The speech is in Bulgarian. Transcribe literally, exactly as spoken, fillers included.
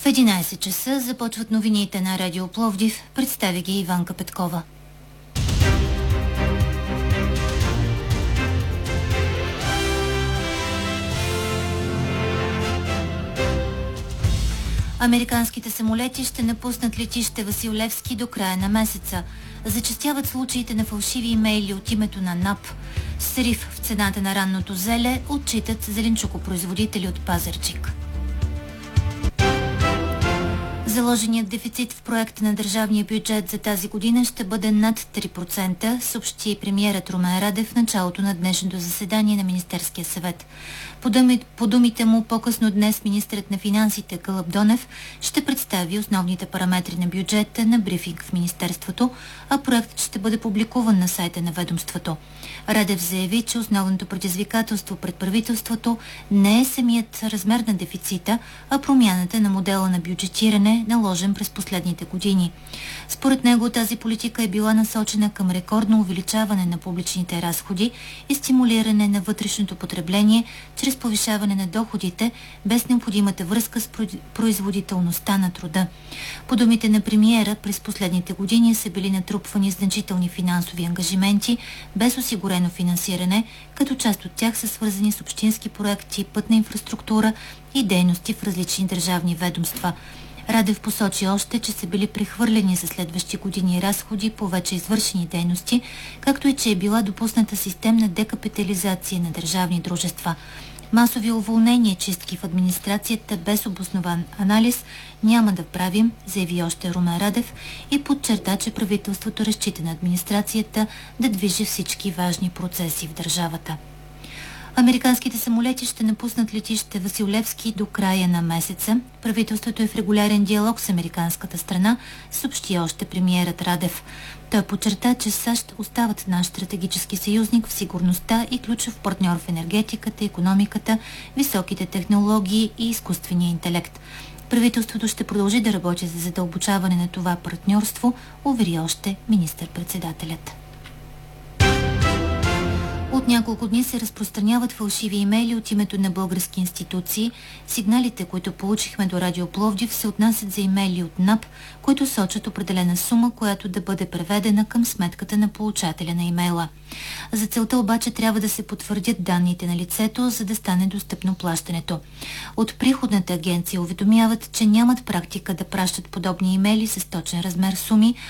В единайсет часа започват новините на Радио Пловдив. Представя ги Иванка Петкова. Американските самолети ще напуснат летище Васил Левски до края на месеца. Зачестяват случаите на фалшиви имейли от името на НАП. Срив в цената на ранното зеле отчитат зеленчукопроизводители от Пазарджик. Заложеният дефицит в проекта на държавния бюджет за тази година ще бъде над три процента, съобщи премиерът Румен Радев в началото на днешното заседание на Министерския съвет. По, думи, по думите му, по-късно днес министърът на финансите Калъп Донев ще представи основните параметри на бюджета на брифинг в Министерството, а проектът ще бъде публикуван на сайта на ведомството. Радев заяви, че основното предизвикателство пред правителството не е самият размер на дефицита, а промяната на модела на бюджетиране, наложен през последните години. Според него тази политика е била насочена към рекордно увеличаване на публичните разходи и стимулиране на вътрешното потребление чрез повишаване на доходите, без необходимата връзка с производителността на труда. По думите на премиера, през последните години са били натрупвани значителни финансови ангажименти, без осигурено финансиране, като част от тях са свързани с общински проекти, пътна инфраструктура и дейности в различни държавни ведомства. Радев посочи още, че са били прехвърлени за следващи години разходи по вече извършени дейности, както и че е била допусната системна декапитализация на държавни дружества. Масови уволнения, чистки в администрацията без обоснован анализ няма да правим, заяви още Румен Радев и подчерта, че правителството разчита на администрацията да движи всички важни процеси в държавата. Американските самолети ще напуснат летище Васил Левски до края на месеца. Правителството е в регулярен диалог с американската страна, съобщи още премиерът Радев. Той подчерта, че САЩ остават наш стратегически съюзник в сигурността и ключов партньор в енергетиката, икономиката, високите технологии и изкуствения интелект. Правителството ще продължи да работи за задълбочаване на това партньорство, увери още министър-председателят. От няколко дни се разпространяват фалшиви имейли от името на български институции. Сигналите, които получихме до Радио Пловдив, се отнасят за имейли от НАП, които сочат определена сума, която да бъде преведена към сметката на получателя на имейла. За целта обаче трябва да се потвърдят данните на лицето, за да стане достъпно плащането. От приходната агенция уведомяват, че нямат практика да пращат подобни имейли с точен размер суми,